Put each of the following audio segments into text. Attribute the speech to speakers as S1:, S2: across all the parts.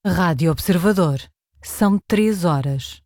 S1: Rádio Observador. São 3 horas.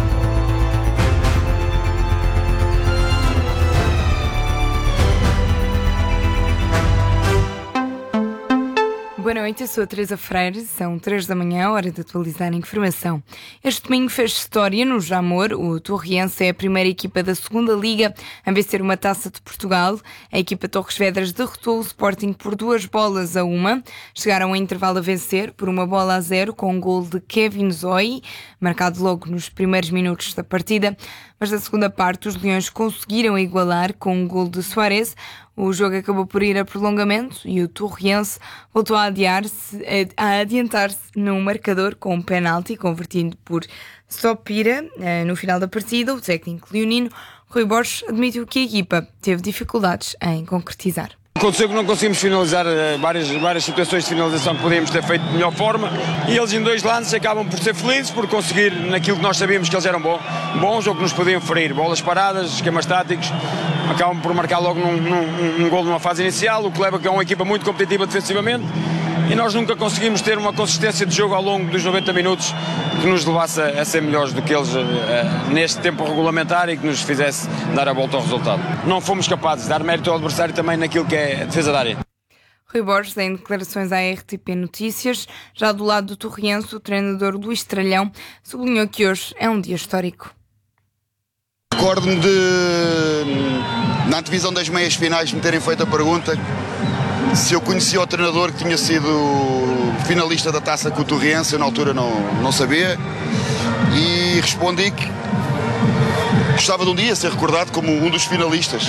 S1: Boa noite, eu sou a Teresa Freire, são 3 da manhã, hora de atualizar a informação. Este domingo fez história no Jamor. O Torriense é a primeira equipa da segunda Liga a vencer uma Taça de Portugal. A equipa Torres Vedras derrotou o Sporting por 2-1. Chegaram ao intervalo a vencer por 1-0 com um gol de Kevin Zoe, marcado logo nos primeiros minutos da partida. Mas na segunda parte os Leões conseguiram igualar com um gol de Soares. O jogo acabou por ir a prolongamento e o Torriense voltou a adiantar-se no marcador com um penalti convertido por Sopira. No final da partida, o técnico leonino Rui Borges admitiu que a equipa teve dificuldades em concretizar.
S2: Aconteceu que não conseguimos finalizar várias situações de finalização que podíamos ter feito de melhor forma, e eles em 2 lances acabam por ser felizes por conseguir naquilo que nós sabíamos que eles eram bons ou que nos podiam ferir, bolas paradas, esquemas táticos, acabam por marcar logo num gol numa fase inicial, o que leva a uma equipa muito competitiva defensivamente, e nós nunca conseguimos ter uma consistência de jogo ao longo dos 90 minutos que nos levasse a ser melhores do que eles neste tempo regulamentar e que nos fizesse dar a volta ao resultado. Não fomos capazes de dar mérito ao adversário também naquilo que é a defesa da área.
S1: Rui Borges, em declarações à RTP Notícias. Já do lado do Torriense, o treinador Luís Tralhão sublinhou que hoje é um dia histórico.
S3: Recordo-me na antevisão das meias finais, me terem feito a pergunta se eu conhecia o treinador que tinha sido finalista da taça com o Torriense. Eu na altura não sabia, e respondi que gostava de um dia ser recordado como um dos finalistas.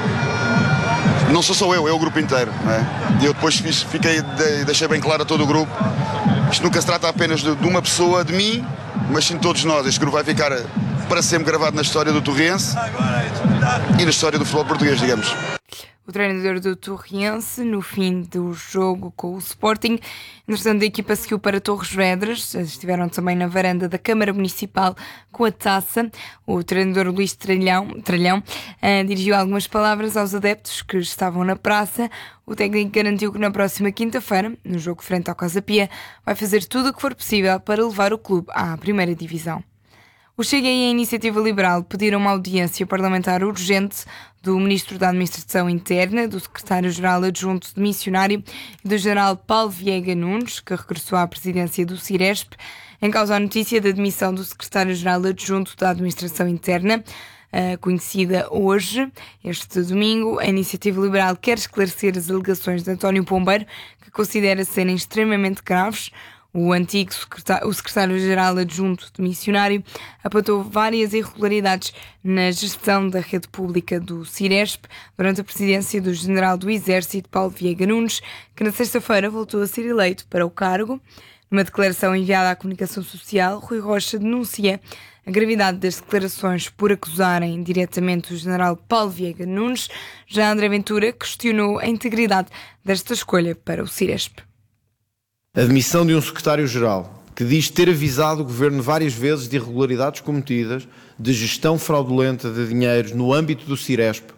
S3: Não sou só eu, é o grupo inteiro, não é? E eu depois deixei bem claro a todo o grupo: isto nunca se trata apenas de uma pessoa, de mim, mas sim de todos nós. Este grupo vai ficar para sempre gravado na história do Torriense e na história do futebol português, digamos.
S1: O treinador do Torriense, no fim do jogo com o Sporting. Entretanto, a equipa seguiu para Torres Vedras. Estiveram também na varanda da Câmara Municipal com a taça. O treinador Luís Tralhão dirigiu algumas palavras aos adeptos que estavam na praça. O técnico garantiu que na próxima quinta-feira, no jogo frente ao Casa Pia, vai fazer tudo o que for possível para levar o clube à primeira divisão. O Chega e a Iniciativa Liberal pediram uma audiência parlamentar urgente do Ministro da Administração Interna, do Secretário-Geral Adjunto de Missionário e do General Paulo Viega Nunes, que regressou à presidência do Ciresp, em causa a notícia da demissão do Secretário-Geral Adjunto da Administração Interna, conhecida hoje. Este domingo, a Iniciativa Liberal quer esclarecer as alegações de António Pombeiro, que considera serem extremamente graves. O antigo secretário-geral adjunto de missionário apontou várias irregularidades na gestão da rede pública do Ciresp durante a presidência do general do Exército, Paulo Viega Nunes, que na sexta-feira voltou a ser eleito para o cargo. Numa declaração enviada à comunicação social, Rui Rocha denuncia a gravidade das declarações por acusarem diretamente o general Paulo Viega Nunes. Já André Ventura questionou a integridade desta escolha para o Ciresp.
S4: A demissão de um secretário-geral que diz ter avisado o governo várias vezes de irregularidades cometidas, de gestão fraudulenta de dinheiros no âmbito do Ciresp,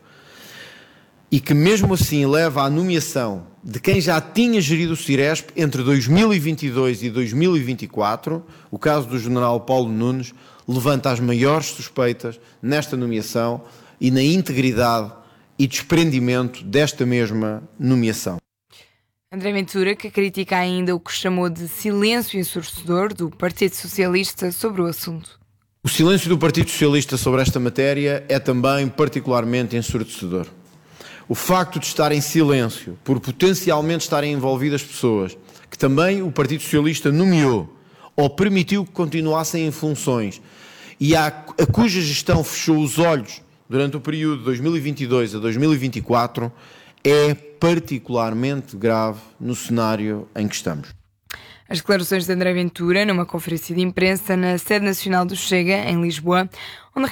S4: e que mesmo assim leva à nomeação de quem já tinha gerido o Ciresp entre 2022 e 2024, o caso do general Paulo Nunes, levanta as maiores suspeitas nesta nomeação e na integridade e desprendimento desta mesma nomeação.
S1: André Ventura, que critica ainda o que chamou de silêncio ensurdecedor do Partido Socialista sobre o assunto.
S4: O silêncio do Partido Socialista sobre esta matéria é também particularmente ensurdecedor. O facto de estar em silêncio, por potencialmente estarem envolvidas pessoas que também o Partido Socialista nomeou ou permitiu que continuassem em funções e a cuja gestão fechou os olhos durante o período de 2022 a 2024, é particularmente grave no cenário em que estamos.
S1: As declarações de André Ventura numa conferência de imprensa na sede nacional do Chega, em Lisboa, onde